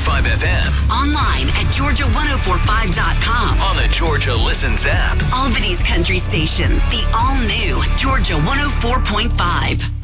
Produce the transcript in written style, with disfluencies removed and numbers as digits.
1045 FM. Online at Georgia1045.com. On the Georgia Listens app. Albany's Country Station, the all-new Georgia 104.5.